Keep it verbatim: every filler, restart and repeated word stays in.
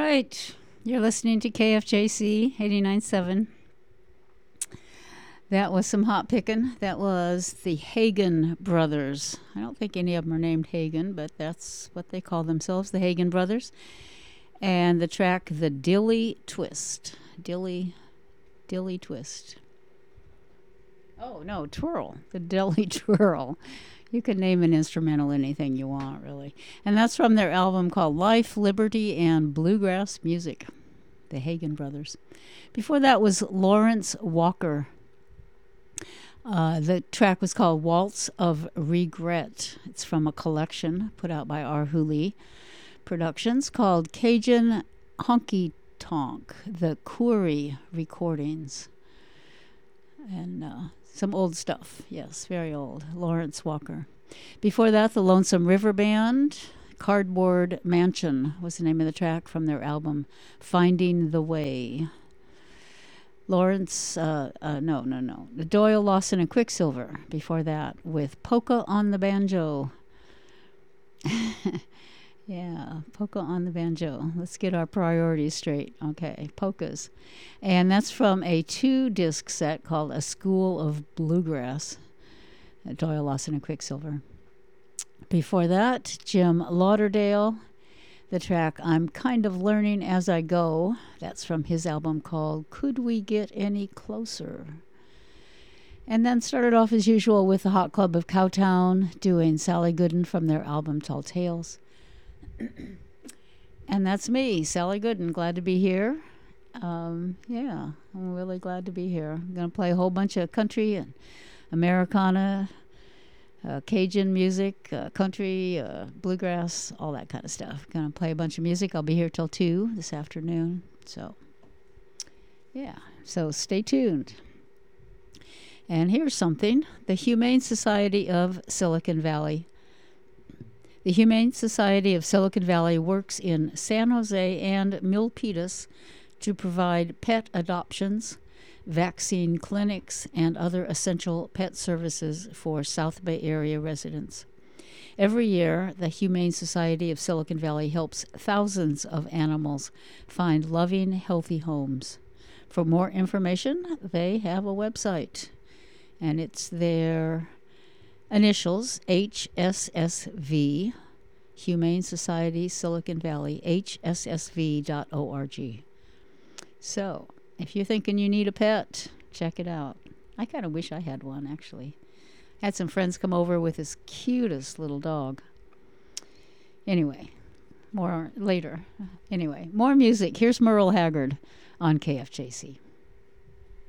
right. You're listening to K F J C eighty-nine point seven. That was some hot picking. That was the Hagen Brothers. I don't think any of them are named Hagen, but that's what they call themselves, the Hagen Brothers. And the track, The Dilly Twist. Dilly, Dilly Twist. Oh, no, Twirl. The Dilly Twirl. You can name an instrumental anything you want, really. And that's from their album called Life, Liberty, and Bluegrass Music, the Hagen Brothers. Before that was Lawrence Walker. Uh, the track was called Waltz of Regret. It's from a collection put out by R. Hooley Productions called Cajun Honky Tonk, the Coury Recordings. And uh, some old stuff. Yes, very old. Lawrence Walker. Before that, the Lonesome River Band. Cardboard Mansion was the name of the track from their album Finding the Way. Lawrence, uh, uh, no, no, no. The Doyle, Lawson, and Quicksilver. Before that, with Polka on the Banjo. Yeah, polka on the banjo. Let's get our priorities straight. Okay, polkas. And that's from a two-disc set called A School of Bluegrass. Uh, Doyle, Lawson, and Quicksilver. Before that, Jim Lauderdale. The track I'm Kind of Learning As I Go. That's from his album called Could We Get Any Closer? And then started off as usual with the Hot Club of Cowtown doing Sally Gooden from their album Tall Tales. And that's me, Sally Gooden. Glad to be here. Um, yeah, I'm really glad to be here. I'm going to play a whole bunch of country and Americana, uh, Cajun music, uh, country, uh, bluegrass, all that kind of stuff. Going to play a bunch of music. I'll be here till two this afternoon. So, yeah, so stay tuned. And here's something. The Humane Society of Silicon Valley. The Humane Society of Silicon Valley works in San Jose and Milpitas to provide pet adoptions, vaccine clinics, and other essential pet services for South Bay Area residents. Every year, the Humane Society of Silicon Valley helps thousands of animals find loving, healthy homes. For more information, they have a website, and it's their initials, H S S V, Humane Society Silicon Valley, H S S V dot org. So, if you're thinking you need a pet, check it out. I kind of wish I had one, actually. I had some friends come over with this cutest little dog. Anyway, more later. Anyway, more music. Here's Merle Haggard on K F J C.